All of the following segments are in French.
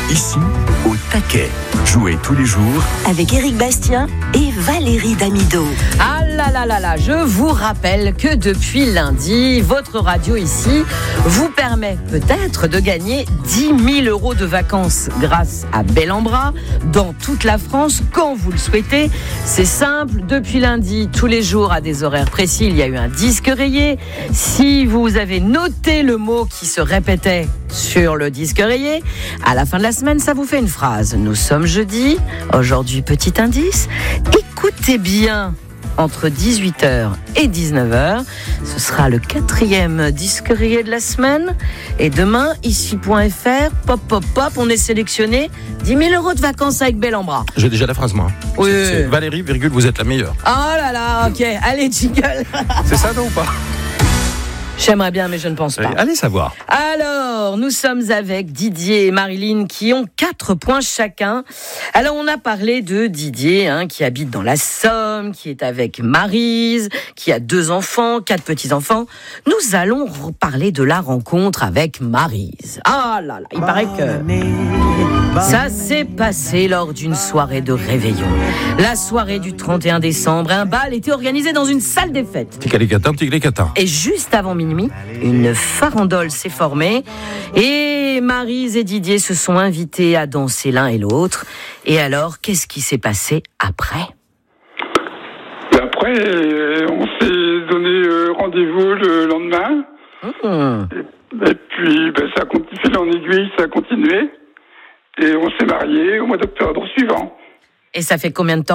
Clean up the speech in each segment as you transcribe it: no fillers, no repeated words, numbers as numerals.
Ici, au taquet. Jouez tous les jours avec Éric Bastien et Valérie Damido. Ah là là là là, je vous rappelle que depuis lundi, votre radio ici vous permet peut-être de gagner 10 000 € de vacances grâce à Bel-en-Bras dans toute la France quand vous le souhaitez. C'est simple, depuis lundi, tous les jours à des horaires précis, il y a eu un disque rayé. Si vous avez noté le mot qui se répétait sur le disque rayé, à la fin de la semaine, ça vous fait une phrase. Nous sommes jeudi, aujourd'hui petit indice, écoutez bien. Entre 18h et 19h, ce sera le 4e disque rayé de la semaine. Et demain, ici.fr, pop, on est sélectionné 10 000 € de vacances avec Bel-en-Bras. J'ai déjà la phrase, moi. Oui. C'est Valérie, virgule, vous êtes la meilleure. Oh là là, ok. Allez, jingle. C'est ça, non, ou pas? J'aimerais bien, mais je ne pense pas. Allez savoir. Alors, nous sommes avec Didier et Marilyn qui ont 4 points chacun. Alors, on a parlé de Didier, qui habite dans la Somme, qui est avec Maryse, qui a 2 enfants, 4 petits-enfants. Nous allons parler de la rencontre avec Maryse. Ah là là, il paraît que ça s'est passé lors d'une soirée de réveillon. La soirée du 31 décembre, un bal était organisé dans une salle des fêtes. Ticalicatin. Et juste avant minuit, une farandole s'est formée et Maryse et Didier se sont invités à danser l'un et l'autre. Et alors, qu'est-ce qui s'est passé après ? Après, on s'est donné rendez-vous le lendemain. Et puis, ça a continué, fil en aiguille, ça a continué. Et on s'est mariés au mois d'octobre suivant. Et ça fait combien de temps ?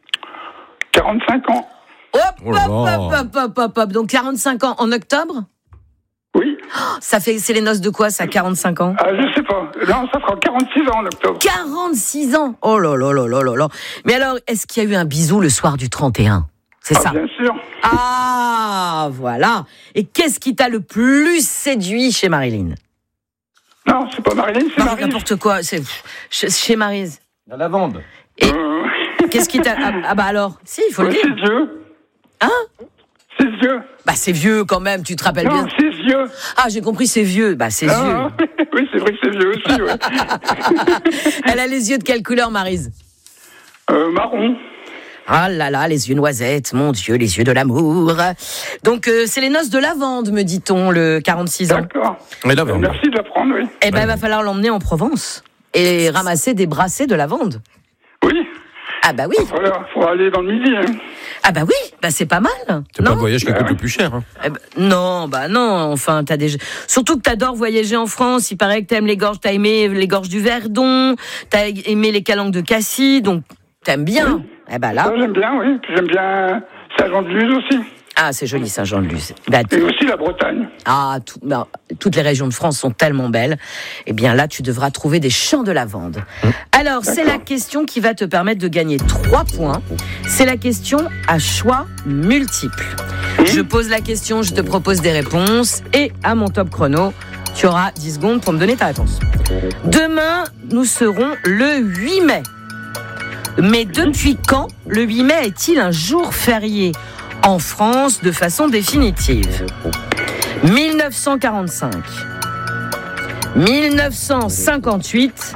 45 ans. Hop. Donc 45 ans en octobre ? Oui. C'est les noces de quoi, ça, 45 ans ? Ah, je sais pas. Non, ça fera 46 ans en octobre. 46 ans ? Oh là là là là là là. Mais alors, est-ce qu'il y a eu un bisou le soir du 31 ? C'est ça ? Bien sûr. Ah, voilà. Et qu'est-ce qui t'a le plus séduit chez Marilyn ? Non, c'est pas Marilyn, c'est Maryse. N'importe quoi, c'est chez Maryse. La lavande. Et qu'est-ce qui t'a... Ah bah alors, si, il faut le dire. Ses yeux. Hein ? Ses yeux. Bah c'est vieux quand même, tu te rappelles bien. Non, ses yeux. Ah, j'ai compris, c'est vieux. Bah c'est vieux. Oui, c'est vrai que c'est vieux aussi, ouais. Elle a les yeux de quelle couleur, Maryse ? Marron. Ah là là, les yeux noisettes, mon Dieu, les yeux de l'amour. Donc, c'est les noces de lavande, me dit-on, le 46 ans. D'accord. Merci de l'apprendre, oui. Eh ben, il va falloir l'emmener en Provence et ramasser des brassées de lavande. Oui. Ah bah oui. Faut aller dans le midi, Ah bah oui, c'est pas mal. C'est pas le voyage qui coûte le plus cher. Non, enfin, surtout que t'adores voyager en France. Il paraît que t'as aimé les gorges du Verdon, t'as aimé les calanques de Cassis, donc t'aimes bien. Oui. Eh ben là. Ça, j'aime bien, oui. Puis j'aime bien Saint-Jean-de-Luz aussi. Ah, c'est joli, Saint-Jean-de-Luz. Et aussi la Bretagne. Ah, toutes les régions de France sont tellement belles. Eh bien là, tu devras trouver des champs de lavande. Alors, c'est la question qui va te permettre de gagner 3 points. C'est la question à choix multiples. Je pose la question, je te propose des réponses. Et à mon top chrono, tu auras 10 secondes pour me donner ta réponse. Demain, nous serons le 8 mai. Mais depuis quand le 8 mai est-il un jour férié en France de façon définitive ? 1945, 1958,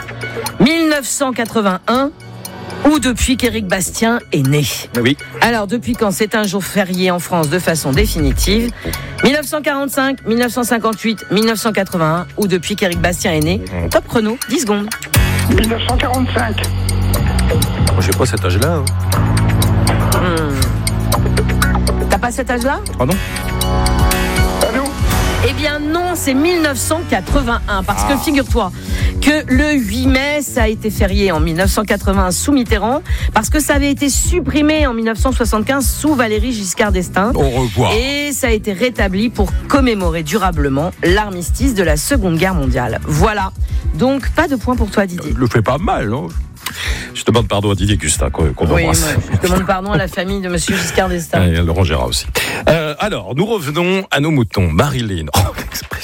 1981 ou depuis qu'Éric Bastien est né ? Oui. Alors, depuis quand c'est un jour férié en France de façon définitive ? 1945, 1958, 1981 ou depuis qu'Éric Bastien est né ? Top chrono, 10 secondes. 1945. J'ai pas cet âge-là. T'as pas cet âge-là ? Ah non. Allô ? Eh bien non, c'est 1981, parce que figure-toi que le 8 mai, ça a été férié en 1981 sous Mitterrand, parce que ça avait été supprimé en 1975 sous Valéry Giscard d'Estaing. Au revoir. Et ça a été rétabli pour commémorer durablement l'armistice de la Seconde Guerre mondiale. Voilà. Donc, pas de point pour toi, Didier. Le fait pas mal, non ? Je demande pardon à Didier Gustin, qu'on embrasse. Je demande pardon à la famille de Monsieur Giscard d'Estaing. Et à Laurent Gérard aussi. Alors, nous revenons à nos moutons. Marilyn, l'expression.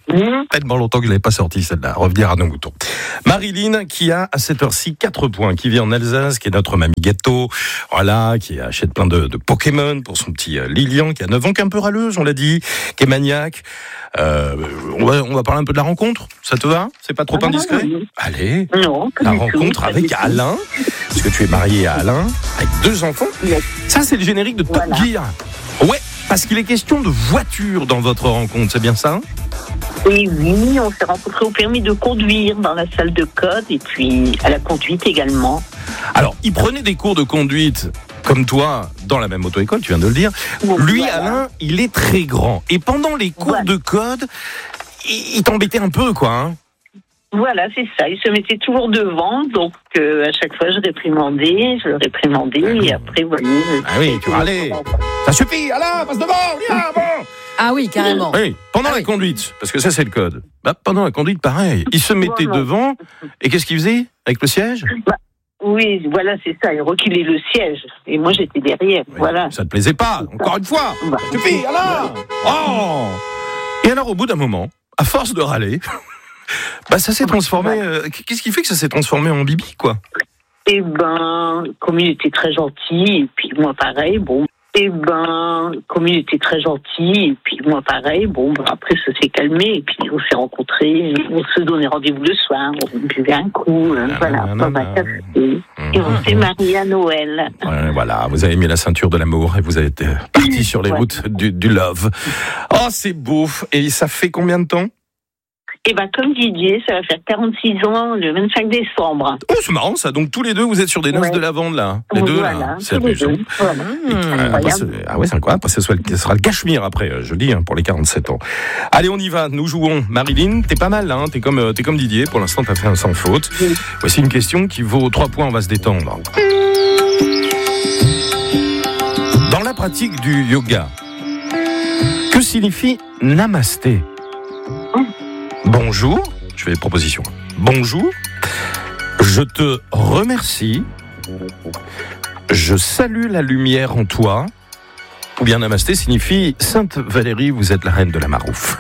Tellement longtemps que je l'avais pas sorti celle-là. Revenir à nos moutons. Marilyn qui a à cette heure-ci 4 points, qui vit en Alsace, qui est notre mamie gâteau, voilà, qui achète plein de Pokémon pour son petit Lilian, qui a 9 ans, qui est un peu râleuse, on l'a dit, qui est maniaque. On va parler un peu de la rencontre. Ça te va ? C'est pas trop indiscret ? Allez, Non, la rencontre avec Alain, parce que tu es marié à Alain, avec 2 enfants. Yes. Ça, c'est le générique de Top Gear. Ouais, parce qu'il est question de voiture dans votre rencontre, c'est bien ça ? Et oui, on s'est rencontrés au permis de conduire dans la salle de code et puis à la conduite également. Alors, il prenait des cours de conduite comme toi dans la même auto-école, tu viens de le dire. Lui, voilà. Alain, il est très grand. Et pendant les cours de code, il t'embêtait un peu, quoi. Hein. Voilà, c'est ça. Il se mettait toujours devant, donc à chaque fois je le réprimandais, et après, voilà. Ah oui, tu râlais. Ça suffit, Alain, passe devant, viens, bon. Ah oui, carrément. Oui, pendant la conduite, parce que ça c'est le code. Pendant la conduite, pareil. Il se mettait devant, et qu'est-ce qu'il faisait avec le siège ? Oui, voilà, c'est ça. Il reculait le siège. Et moi, j'étais derrière. Oui, voilà. Ça te plaisait pas, encore une fois. Ça suffit, Alain. Oh. Et alors, au bout d'un moment, à force de râler, ça s'est transformé. Qu'est-ce qui fait que ça s'est transformé en bibi, quoi ? Eh ben, comme il était très gentil, et puis moi pareil, comme il était très gentil, et puis moi pareil, après ça s'est calmé, et puis on s'est rencontrés, on se donnait rendez-vous le soir, on buvait un coup, et on s'est mariés à Noël. Voilà, vous avez mis la ceinture de l'amour et vous êtes partis sur les routes du love. Oh, c'est beau. Et ça fait combien de temps ? Eh ben, comme Didier, ça va faire 46 ans le 25 décembre. Oh, c'est marrant ça. Donc tous les deux, vous êtes sur des noces de lavande là. Les deux là. C'est amusant. Voilà. Ah ouais, c'est incroyable. Après, ce sera le Cachemire après, je dis, pour les 47 ans. Allez, on y va. Nous jouons. Marilyn, t'es pas mal là. T'es comme Didier. Pour l'instant, t'as fait un sans faute. Oui. Voici une question qui vaut 3 points. On va se détendre. Dans la pratique du yoga, que signifie namasté ? Bonjour, je fais des propositions. Bonjour, je te remercie, je salue la lumière en toi, ou bien namasté signifie Sainte Valérie, vous êtes la reine de la maroufle.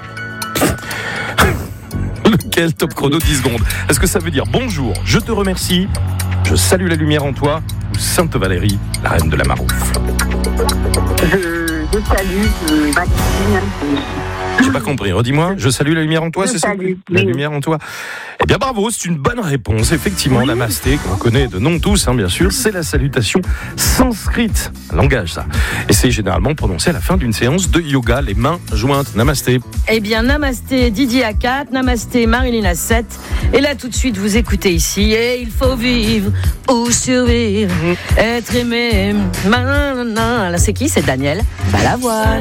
Lequel, top chrono, 10 secondes. Est-ce que ça veut dire bonjour, je te remercie, je salue la lumière en toi, ou Sainte Valérie, la reine de la maroufle? Je salue Maxime. J'ai pas compris, redis-moi. Je salue la lumière en toi, c'est ça ? La lumière en toi. Eh bien bravo, c'est une bonne réponse. Effectivement, namasté, qu'on connaît de nom tous, bien sûr, c'est la salutation sanskrite. Langage, ça. Et c'est généralement prononcé à la fin d'une séance de yoga, les mains jointes. Namasté. Eh bien, namasté Didier à 4, namasté Marilyn à 7. Et là, tout de suite, vous écoutez ici. Et il faut vivre ou survivre, être aimé. Là, c'est qui ? C'est Daniel Balavoine.